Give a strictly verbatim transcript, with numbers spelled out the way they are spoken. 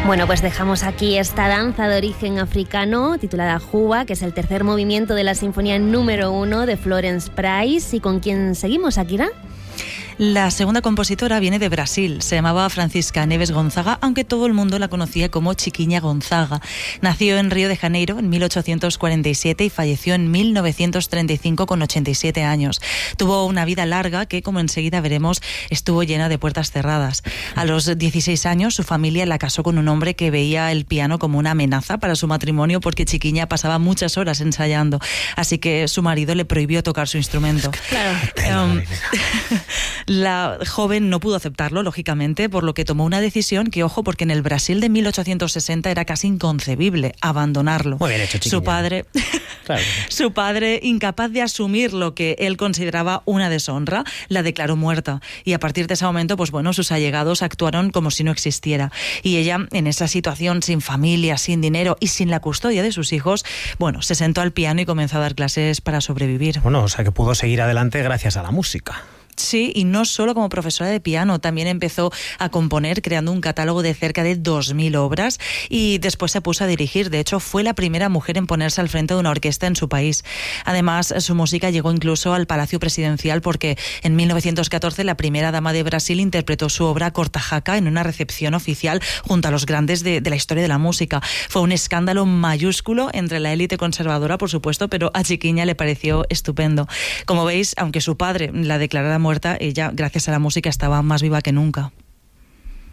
Bueno, pues dejamos aquí esta danza de origen africano titulada Juba, que es el tercer movimiento de la sinfonía número uno de Florence Price. ¿Y con quién seguimos, Akira? La segunda compositora viene de Brasil, se llamaba Francisca Neves Gonzaga, aunque todo el mundo la conocía como Chiquinha Gonzaga. Nació en Río de Janeiro en mil ochocientos cuarenta y siete y falleció en mil novecientos treinta y cinco con ochenta y siete años. Tuvo una vida larga que, como enseguida veremos, estuvo llena de puertas cerradas. A los dieciséis años su familia la casó con un hombre que veía el piano como una amenaza para su matrimonio porque Chiquinha pasaba muchas horas ensayando, así que su marido le prohibió tocar su instrumento. Claro. Um, La joven no pudo aceptarlo, lógicamente, por lo que tomó una decisión que, ojo, porque en el Brasil de mil ochocientos sesenta era casi inconcebible abandonarlo. Muy bien hecho, Chiquinha. Su padre, claro. su padre, incapaz de asumir lo que él consideraba una deshonra, la declaró muerta. Y a partir de ese momento, pues bueno, sus allegados actuaron como si no existiera. Y ella, en esa situación, sin familia, sin dinero y sin la custodia de sus hijos, bueno, se sentó al piano y comenzó a dar clases para sobrevivir. Bueno, o sea que pudo seguir adelante gracias a la música. Sí, y no solo como profesora de piano, también empezó a componer creando un catálogo de cerca de dos mil obras y después se puso a dirigir. De hecho, fue la primera mujer en ponerse al frente de una orquesta en su país. Además, su música llegó incluso al Palacio Presidencial porque en mil novecientos catorce la primera dama de Brasil interpretó su obra Cortajaca en una recepción oficial junto a los grandes de, de la historia de la música. Fue un escándalo mayúsculo entre la élite conservadora, por supuesto, pero a Chiquinha le pareció estupendo. Como veis, aunque su padre la declarara muerta, ella, gracias a la música, estaba más viva que nunca.